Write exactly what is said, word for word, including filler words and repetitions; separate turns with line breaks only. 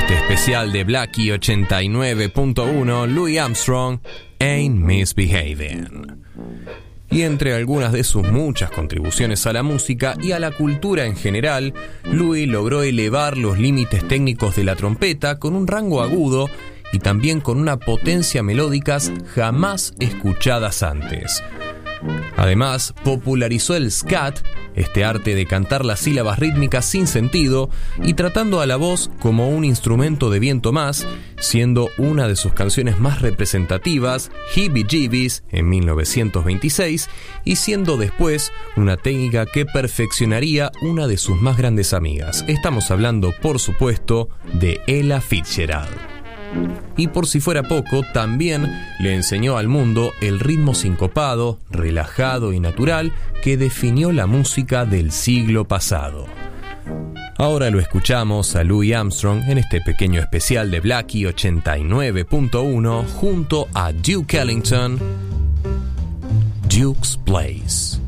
este especial de Blackie ochenta y nueve punto uno, Louis Armstrong, Ain't Misbehavin'. Y entre algunas de sus muchas contribuciones a la música y a la cultura en general, Louis logró elevar los límites técnicos de la trompeta con un rango agudo y también con una potencia melódicas jamás escuchadas antes. Además, popularizó el scat, este arte de cantar las sílabas rítmicas sin sentido y tratando a la voz como un instrumento de viento más, siendo una de sus canciones más representativas, Heebie Jeebies, en mil novecientos veintiséis, y siendo después una técnica que perfeccionaría una de sus más grandes amigas. Estamos hablando, por supuesto, de Ella Fitzgerald. Y por si fuera poco, también le enseñó al mundo el ritmo sincopado, relajado y natural que definió la música del siglo pasado. Ahora lo escuchamos a Louis Armstrong en este pequeño especial de Blackie ochenta y nueve punto uno junto a Duke Ellington, Duke's Place.